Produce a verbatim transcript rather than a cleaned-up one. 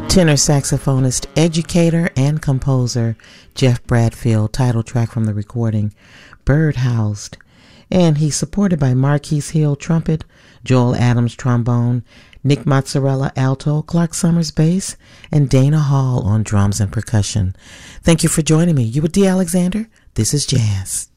Tenor saxophonist, educator, and composer Jeff Bradfield, title track from the recording, Bird Housed. And he's supported by Marquise Hill, trumpet, Joel Adams, trombone, Nick Mozzarella, alto, Clark Summers, bass, and Dana Hall on drums and percussion. Thank you for joining me. You with D. Alexander? This is Jazz.